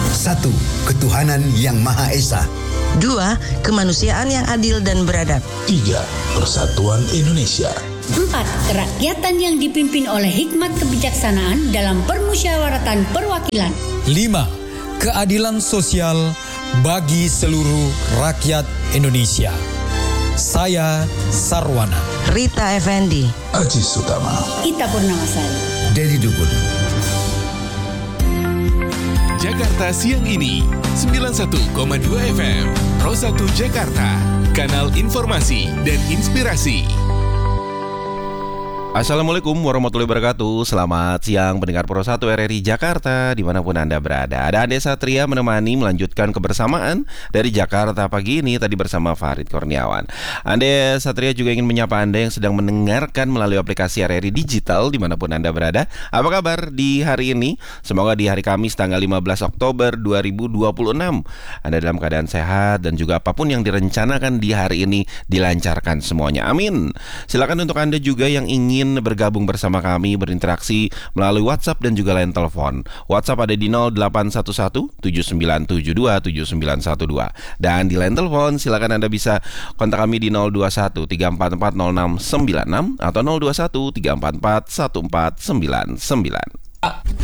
1. Ketuhanan yang Maha Esa. 2. Kemanusiaan yang adil dan beradab. 3. Persatuan Indonesia. 4. Kerakyatan yang dipimpin oleh hikmat kebijaksanaan dalam permusyawaratan perwakilan. 5. Keadilan sosial bagi seluruh rakyat Indonesia. Saya Sarwana. Rita Effendi. Aziz Utama. Ita Purnamasari. Dedi Dukun. Jakarta Siang Ini 91,2 FM Pro 1 Jakarta, kanal informasi dan inspirasi. Assalamualaikum warahmatullahi wabarakatuh. Selamat siang pendengar Pro 1 RRI Jakarta dimanapun Anda berada. Ada Ande Satria menemani melanjutkan kebersamaan dari Jakarta pagi ini tadi bersama Farid Kurniawan. Ande Satria juga ingin menyapa Anda yang sedang mendengarkan melalui aplikasi RRI Digital dimanapun Anda berada. Apa kabar di hari ini? Semoga di hari Kamis tanggal 15 Oktober 2026 Anda dalam keadaan sehat dan juga apapun yang direncanakan di hari ini dilancarkan semuanya. Amin. Silakan untuk Anda juga yang ingin bergabung bersama kami berinteraksi melalui WhatsApp dan juga line telepon. WhatsApp ada di 0811-7972-7912 dan di line telepon silakan Anda bisa kontak kami di 021-344-0696 atau 021-344-1499.